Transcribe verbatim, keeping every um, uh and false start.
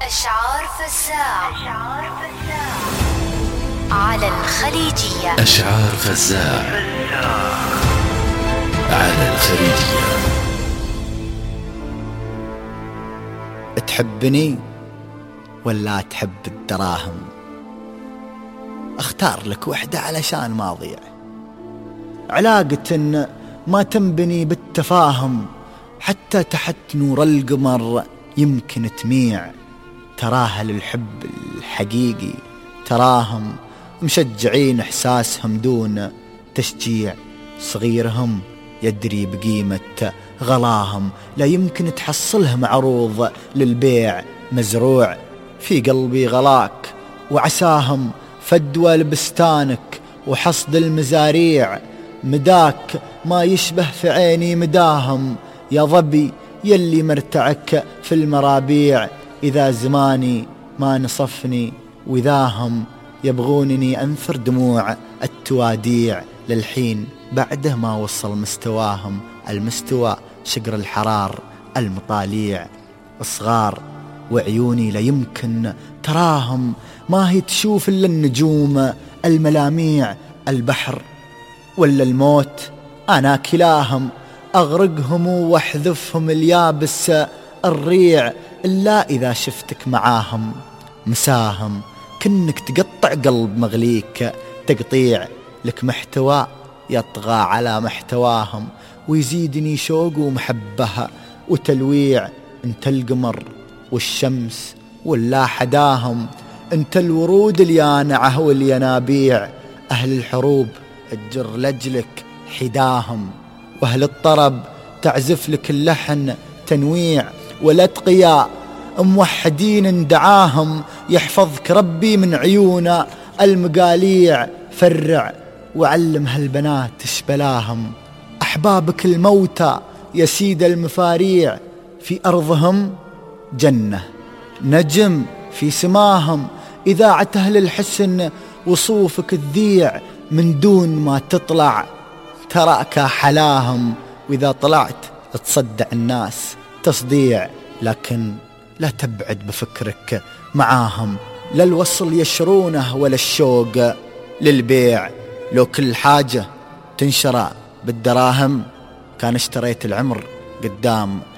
أشعار فزاع على الخليجية. أشعار فزاع على الخليجية. تحبني ولا تحب الدراهم؟ اختار لك وحدة علشان ما اضيع. علاقة ما تنبني بالتفاهم، حتى تحت نور القمر يمكن تميع. تراها للحب الحقيقي، تراهم مشجعين احساسهم دون تشجيع. صغيرهم يدري بقيمة غلاهم، لا يمكن تحصلها معروض للبيع. مزروع في قلبي غلاك، وعساهم فدوى لبستانك وحصد المزاريع. مداك ما يشبه في عيني مداهم، يا ظبي يلي مرتعك في المرابيع. إذا زماني ما نصفني وذاهم، يبغونني أنثر دموع التواديع. للحين بعده ما وصل مستواهم، المستوى شقر الحرار المطاليع. صغار وعيوني لا يمكن تراهم، ما هي تشوف إلا النجوم الملاميع. البحر ولا الموت أنا كلاهم، أغرقهم واحذفهم اليابس الريع. إلا إذا شفتك معاهم مساهم، كنك تقطع قلب مغليك تقطيع. لك محتوى يطغى على محتواهم، ويزيدني شوق ومحبها وتلويع. انت القمر والشمس ولا حداهم، انت الورود اليانعة والينابيع. أهل الحروب تجر لجلك حداهم، وأهل الطرب تعزف لك اللحن تنويع. والأتقياء موحدين دعاهم، يحفظك ربي من عيون المقاليع. فرع وعلم هالبنات اشبلاهم، أحبابك الموتى يا سيد المفاريع. في أرضهم جنة نجم في سماهم، إذاعة أهل الحسن وصوفك تذيع. من دون ما تطلع تراك حلاهم، وإذا طلعت تصدع الناس تصديع. لكن لا تبعد بفكرك معاهم، لا الوصل يشرونه ولا الشوق للبيع. لو كل حاجة تنشرى بالدراهم، كان اشتريت العمر قدام